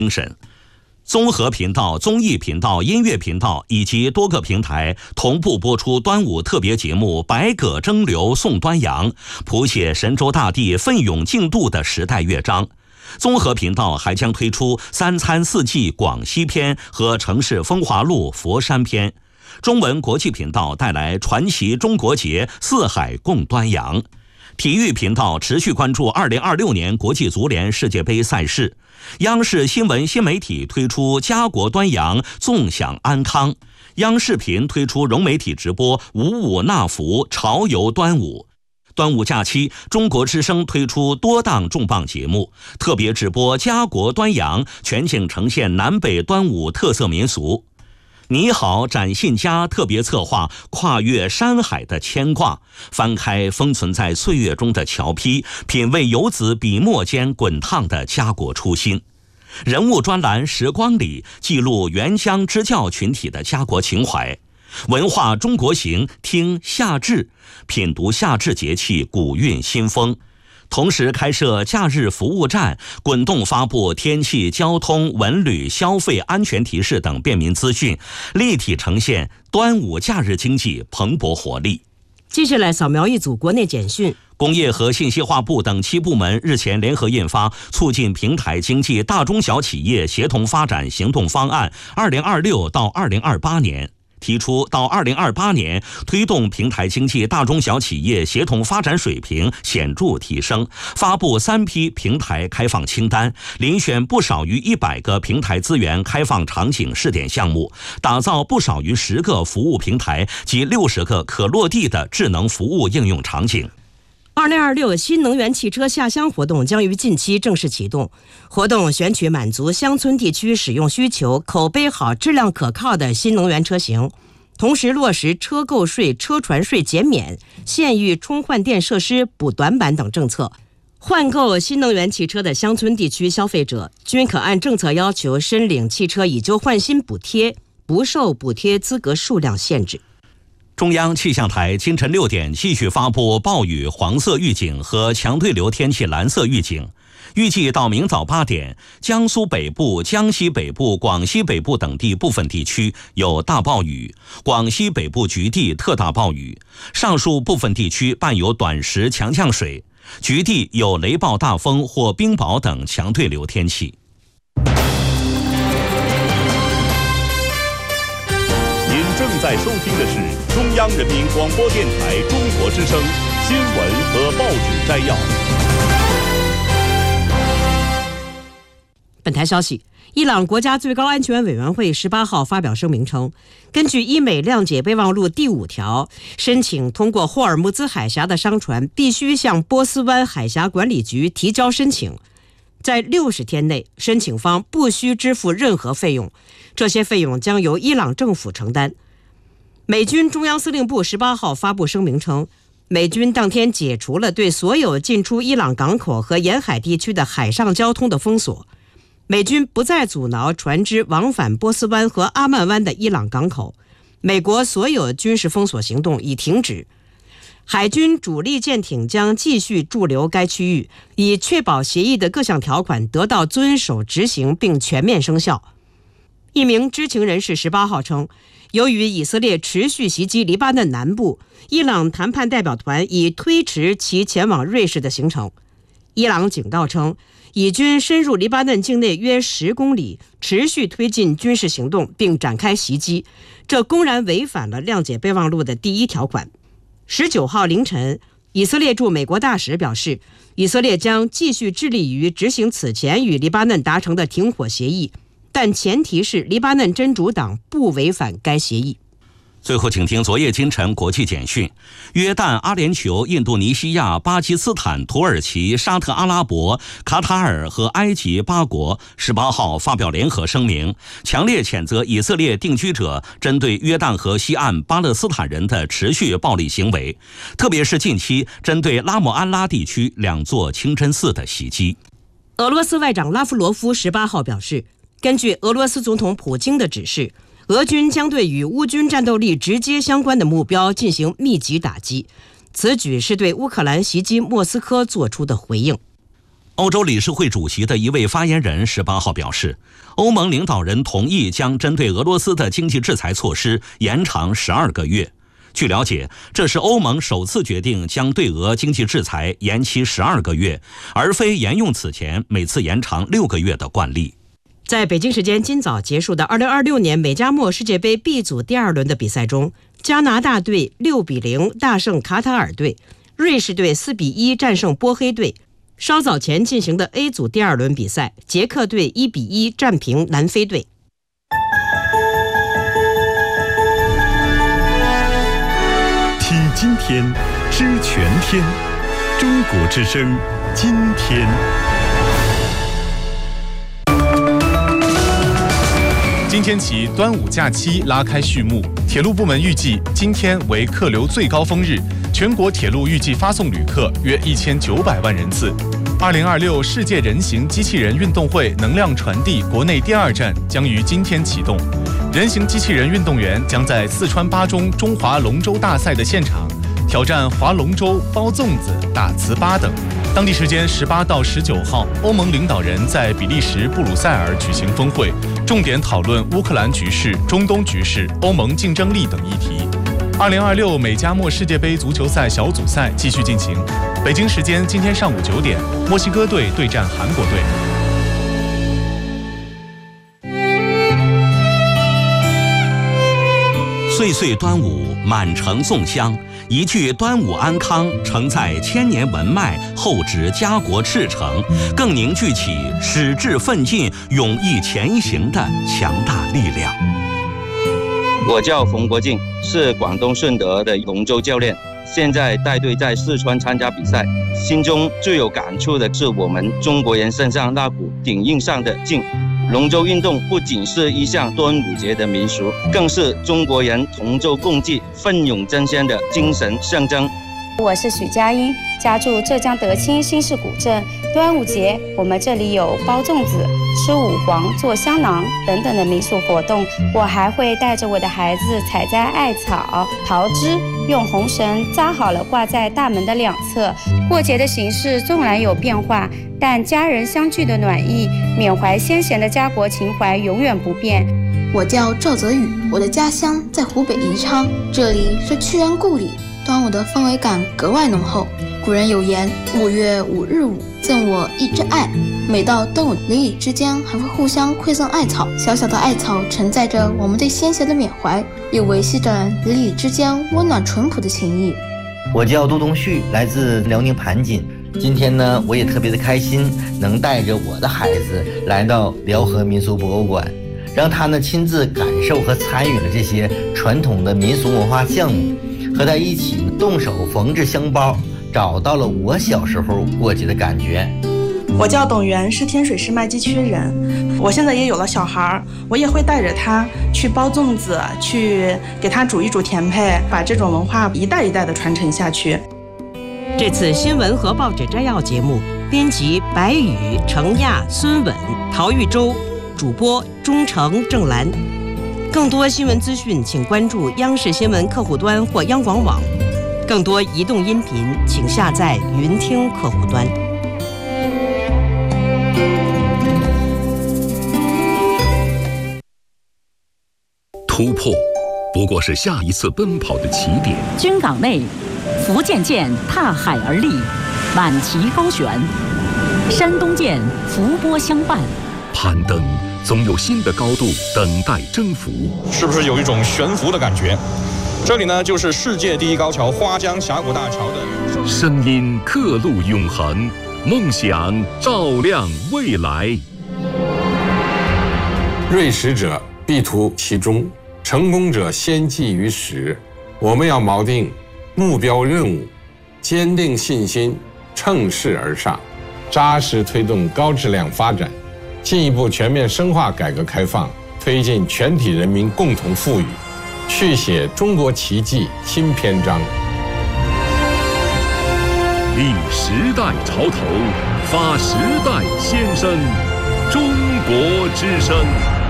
精神。综合频道、综艺频道、音乐频道以及多个平台同步播出端午特别节目《百舸争流送端阳》，谱写神州大地奋勇竞渡的时代乐章。综合频道还将推出三餐四季广西篇和城市风华录佛山篇。中文国际频道带来传奇中国节，四海共端阳。体育频道持续关注2026年国际足联世界杯赛事。央视新闻新媒体推出家国端阳，纵享安康。央视频推出融媒体直播五五纳福，潮游端午。端午假期，中国之声推出多档重磅节目，特别直播家国端阳，全景呈现南北端午特色民俗。你好展信佳特别策划跨越山海的牵挂，翻开封存在岁月中的桥批，品味游子笔墨间滚烫的家国初心。人物专栏时光里记录援疆支教群体的家国情怀。文化中国行，听夏至，品读夏至节气古韵新风。同时开设假日服务站，滚动发布天气、交通、文旅、消费安全提示等便民资讯，立体呈现端午假日经济蓬勃活力。 接下来扫描一组国内简讯。 工业和信息化部等7部门日前联合印发《促进平台经济大中小企业协同发展行动方案（2026到2028年）》。提出到2028年推动平台经济大中小企业协同发展水平显著提升，发布3批平台开放清单，遴选不少于100个平台资源开放场景试点项目，打造不少于10个服务平台及60个可落地的智能服务应用场景。 2026新能源汽车下乡活动将于近期正式启动，活动选取满足乡村地区使用需求、口碑好、质量可靠的新能源车型，同时落实车购税、车船税减免、县域充换电设施补短板等政策。换购新能源汽车的乡村地区消费者均可按政策要求申领汽车以旧换新补贴，不受补贴资格数量限制。 中央气象台清晨6点继续发布暴雨黄色预警和强对流天气蓝色预警，预计到明早8点，江苏北部、江西北部、广西北部等地部分地区有大暴雨，广西北部局地特大暴雨，上述部分地区伴有短时强降水，局地有雷暴大风或冰雹等强对流天气。 您正在收听的是中央人民广播电台中国之声新闻和报纸摘要。 本台消息，伊朗国家最高安全委员会18号发表声明称，根据伊美谅解备忘录第5条，申请通过霍尔木兹海峡的商船必须向波斯湾海峡管理局提交申请，在60天内，申请方不需支付任何费用，这些费用将由伊朗政府承担。美军中央司令部18号发布声明称，美军当天解除了对所有进出伊朗港口和沿海地区的海上交通的封锁，美军不再阻挠船只往返波斯湾和阿曼湾的伊朗港口，美国所有军事封锁行动已停止。海军主力舰艇将继续驻留该区域，以确保协议的各项条款得到遵守执行并全面生效。一名知情人士18号称，由于以色列持续袭击黎巴嫩南部，伊朗谈判代表团已推迟其前往瑞士的行程。伊朗警告称，以军深入黎巴嫩境内约10公里，持续推进军事行动并展开袭击，这公然违反了谅解备忘录的第1条款。19号凌晨，以色列驻美国大使表示，以色列将继续致力于执行此前与黎巴嫩达成的停火协议，但前提是黎巴嫩真主党不违反该协议。 最后请听昨夜今晨国际简讯。约旦、阿联酋、印度尼西亚、巴基斯坦、土耳其、沙特阿拉伯、卡塔尔和埃及8国18号发表联合声明，强烈谴责以色列定居者针对约旦河西岸巴勒斯坦人的持续暴力行为，特别是近期针对拉姆安拉地区2座清真寺的袭击。 俄罗斯外长拉夫罗夫18号表示，根据俄罗斯总统普京的指示，俄军将对与乌军战斗力直接相关的目标进行密集打击，此举是对乌克兰袭击莫斯科做出的回应。 欧洲理事会主席的一位发言人18号表示，欧盟领导人同意将针对俄罗斯的经济制裁措施延长12个月。据了解，这是欧盟首次决定将对俄经济制裁延期12个月，而非沿用此前每次延长6个月的惯例。 在北京时间今早结束的2026年美加墨世界杯 B 组第2轮的比赛中，加拿大队6-0大胜卡塔尔队，瑞士队4-1战胜波黑队。稍早前进行的 A 组第2轮比赛，捷克队1-1战平南非队。 听今天，知全天，中国之声，今天。 今天起，端午假期拉开序幕。铁路部门预计，今天为客流最高峰日，全国铁路预计发送旅客约1900万人次。2026世界人形机器人运动会能量传递国内第2站将于今天启动。人形机器人运动员将在四川巴中中华龙舟大赛的现场挑战划龙舟、包粽子、打糍粑等。当地时间18到19号，欧盟领导人在比利时布鲁塞尔举行峰会，重点讨论乌克兰局势、中东局势、欧盟竞争力等议题。2026美加墨世界杯足球赛小组赛继续进行。北京时间今天上午9点，墨西哥队对战韩国队。 岁岁端午，满城粽香。一句端午安康，承载千年文脉，厚植家国赤诚，更凝聚起矢志奋进、勇毅前行的强大力量。 我叫冯国敬，是广东顺德的龙舟教练，现在带队在四川参加比赛。心中最有感触的是我们中国人身上那股顶硬上的劲。龙舟运动不仅是一项端午节的民俗，更是中国人同舟共济、奋勇争先的精神象征。 我是许佳音，家住浙江德清新市古镇。端午节我们这里有包粽子、吃五黄、做香囊等等的民俗活动。我还会带着我的孩子采摘艾草、桃枝，用红绳扎好了挂在大门的两侧。过节的形式纵然有变化，但家人相聚的暖意、缅怀先贤的家国情怀永远不变。 我叫赵泽宇，我的家乡在湖北宜昌，这里是屈原故里，端午的氛围感格外浓厚。古人有言，5月5日午，赠我一枝艾。每到端午，邻里之间还会互相馈赠艾草。小小的艾草承载着我们对先贤的缅怀，又维系着邻里之间温暖淳朴的情谊。 我叫杜东旭，来自辽宁盘锦。今天呢，我也特别的开心，能带着我的孩子来到辽河民俗博物馆，让他呢亲自感受和参与了这些传统的民俗文化项目，和他一起动手缝制香包，找到了我小时候过节的感觉。 我叫董源，是天水市麦积区人。我现在也有了小孩，我也会带着他去包粽子，去给他煮一煮甜配，把这种文化一代一代的传承下去。 这次新闻和报纸摘要节目，编辑白宇、程亚、孙稳、陶玉洲，主播钟诚、郑兰。更多新闻资讯，请关注央视新闻客户端或央广网。更多移动音频，请下载云听客户端。 突破不过是下一次奔跑的起点。 军港内，福建舰踏海而立，满旗高悬；山东舰伏波相伴。 攀登总有新的高度等待征服， 是不是有一种悬浮的感觉？这里呢，就是世界第一高桥花江峡谷大桥的声音，刻录永恒，梦想照亮未来。 锐实者必图其中，成功者先记于始。我们要锚定目标任务，坚定信心，乘势而上，扎实推动高质量发展，进一步全面深化改革开放，推进全体人民共同富裕，续写中国奇迹新篇章。 立时代潮头，发时代先声，中国之声。